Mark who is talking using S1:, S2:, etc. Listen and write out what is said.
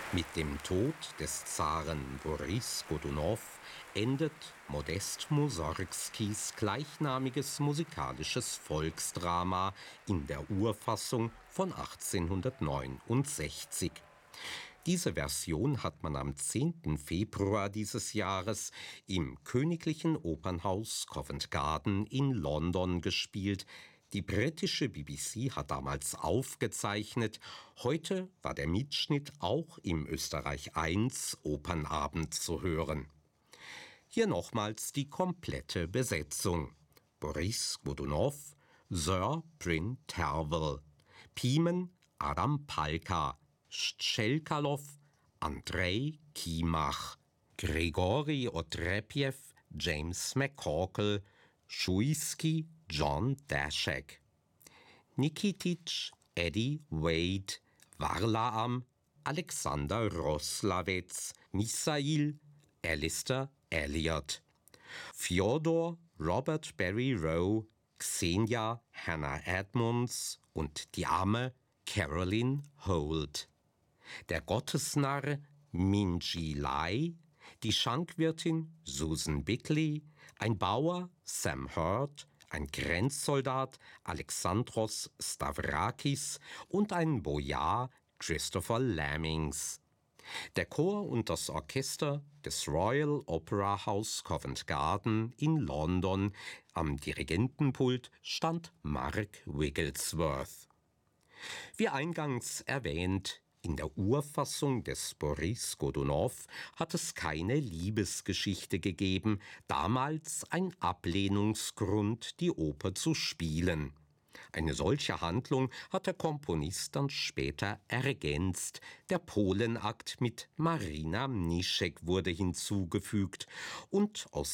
S1: Mit dem Tod des Zaren Boris Godunow endet Modest Mussorgskis gleichnamiges musikalisches Volksdrama in der Urfassung von 1869. Diese Version hat man am 10. Februar dieses Jahres im Königlichen Opernhaus Covent Garden in London gespielt. Die britische BBC hat damals aufgezeichnet. Heute war der Mitschnitt auch im Österreich 1 Opernabend zu hören. Hier nochmals die komplette Besetzung. Boris Godunow, Sir Bryn Tervel, Pimen Adam Palka, Tschelkalow Andrei Kimach, Grigori Otrepjew James McCorkle, Schuiski John Dashak, Nikitich Eddie Wade, Varlaam Alexander Roslavets, Misail Alistair Elliot, Fyodor Robert Barry Rowe, Xenia Hannah Edmonds und die Amme Caroline Holt. Der Gottesnarr Minji Lai, die Schankwirtin Susan Bickley, ein Bauer Sam Hurt, ein Grenzsoldat Alexandros Stavrakis und ein Bojar Christopher Lammings. Der Chor und das Orchester des Royal Opera House Covent Garden in London. Am Dirigentenpult stand Mark Wigglesworth. Wie eingangs erwähnt, in der Urfassung des Boris Godunow hat es keine Liebesgeschichte gegeben, damals ein Ablehnungsgrund, die Oper zu spielen. Eine solche Handlung hat der Komponist dann später ergänzt. Der Polenakt mit Marina Mniszek wurde hinzugefügt und aus